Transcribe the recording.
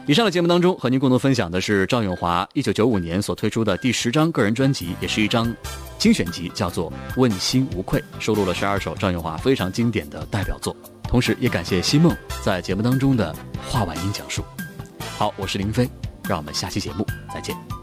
以上的节目当中和您共同分享的是赵咏华1995年所推出的第10张个人专辑，也是一张精选集，叫做《问心无愧》，收录了12首赵咏华非常经典的代表作。同时也感谢西梦在节目当中的话外音讲述。好，我是林飞，让我们下期节目再见。